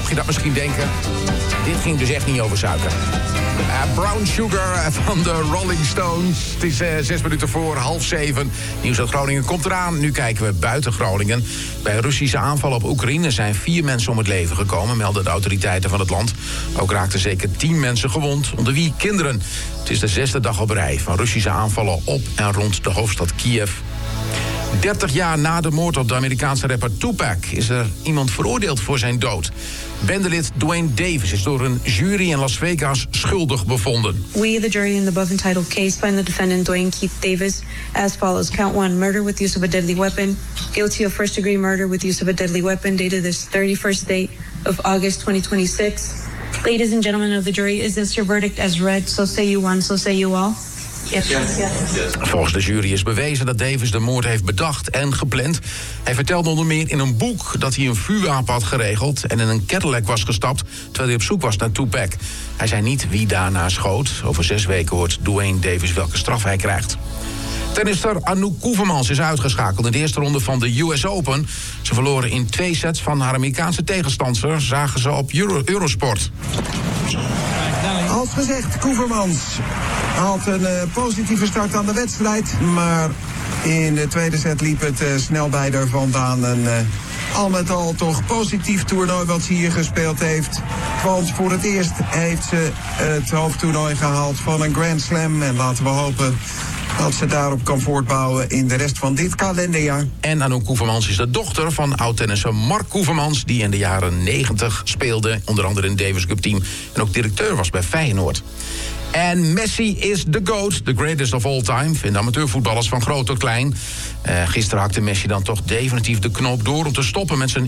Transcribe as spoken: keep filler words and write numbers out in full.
mocht je dat misschien denken. Dit ging dus echt niet over suiker. Uh, Brown Sugar van de Rolling Stones. Het is uh, zes minuten voor half zeven. Nieuws uit Groningen komt eraan. Nu kijken we buiten Groningen. Bij een Russische aanval op Oekraïne zijn vier mensen om het leven gekomen, melden de autoriteiten van het land. Ook raakten zeker tien mensen gewond, onder wie kinderen. Het is de zesde dag op rij van Russische aanvallen op en rond de hoofdstad Kiev. dertig jaar na de moord op de Amerikaanse rapper Tupac is er iemand veroordeeld voor zijn dood. Bendelid Duane Davis is door een jury in Las Vegas schuldig bevonden. We, the jury in the above entitled case, find the defendant Duane Keith Davis as follows. Count one, murder with use of a deadly weapon. Guilty of first degree murder with use of a deadly weapon, dated this thirty-first day of August twenty twenty-six. Ladies and gentlemen of the jury, is this your verdict as read? So say you one, so say you all. Yes. Yes. Yes. Volgens de jury is bewezen dat Davis de moord heeft bedacht en gepland. Hij vertelde onder meer in een boek dat hij een vuurwapen had geregeld en in een Cadillac was gestapt terwijl hij op zoek was naar Tupac. Hij zei niet wie daarna schoot. Over zes weken hoort Duane Davis welke straf hij krijgt. Tennister Anouk Koevermans is uitgeschakeld in de eerste ronde van de U S Open. Ze verloren in twee sets van haar Amerikaanse tegenstander, zagen ze op Euro- Eurosport. Als gezegd, Koevermans had een uh, positieve start aan de wedstrijd, maar in de tweede set liep het uh, snel bij haar vandaan. Een uh, al met al toch positief toernooi wat ze hier gespeeld heeft. Want voor het eerst heeft ze het hoofdtoernooi gehaald van een Grand Slam. En laten we hopen dat ze daarop kan voortbouwen in de rest van dit kalenderjaar. En Anouk Koevermans is de dochter van oud-tennisser Mark Koevermans, die in de jaren negentig speelde, onder andere in het Davis Cup team, en ook directeur was bij Feyenoord. En Messi is the GOAT, the greatest of all time, vinden amateurvoetballers van groot tot klein. Uh, gisteren hakte Messi dan toch definitief de knoop door om te stoppen met zijn